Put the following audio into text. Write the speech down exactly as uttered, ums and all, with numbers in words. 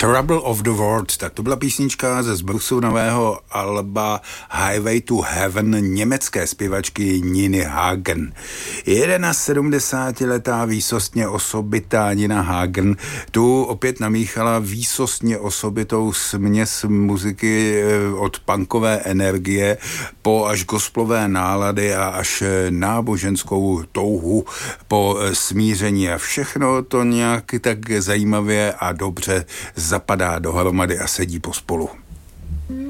Trouble of the World, tak to byla písnička ze zbrusu nového alba Highway to Heaven německé zpěvačky Niny Hagen. sedmdesátiletá výsostně osobitá Nina Hagen tu opět namíchala výsostně osobitou směs muziky od punkové energie po až gospelové nálady a až náboženskou touhu po smíření a všechno to nějak tak zajímavě a dobře zapadá dohromady a sedí pospolu.